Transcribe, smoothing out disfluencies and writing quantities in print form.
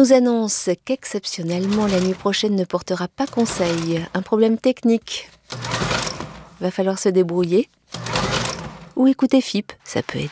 nous annonce qu'exceptionnellement la nuit prochaine ne portera pas conseil. Un problème technique. Va falloir se débrouiller. Ou écouter FIP, ça peut aider.